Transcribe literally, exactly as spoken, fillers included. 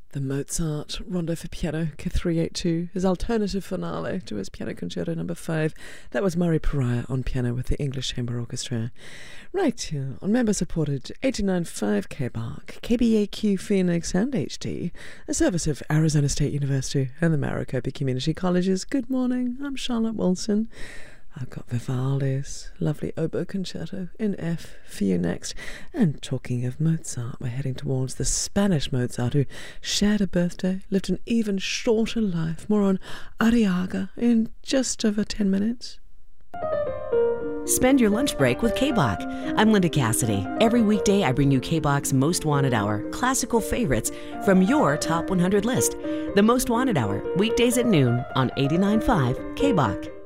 The Mozart Rondo for Piano, K three eighty-two, his alternative finale to his Piano Concerto number five. That was Murray Pariah on piano with the English Chamber Orchestra. Right here on member-supported eighty-nine point five K B A R C, K B A Q Phoenix and H D, a service of Arizona State University and the Maricopa Community Colleges. Good morning, I'm Charlotte Wilson. I've got Vivaldi's lovely oboe concerto in F for you next. And talking of Mozart, we're heading towards the Spanish Mozart who shared a birthday, lived an even shorter life. More on Arriaga in just over ten minutes. Spend your lunch break with K B A C. I'm Linda Cassidy. Every weekday I bring you K B A C's Most Wanted Hour, classical favorites from your top one hundred list. The Most Wanted Hour, weekdays at noon on eighty-nine point five K B A C.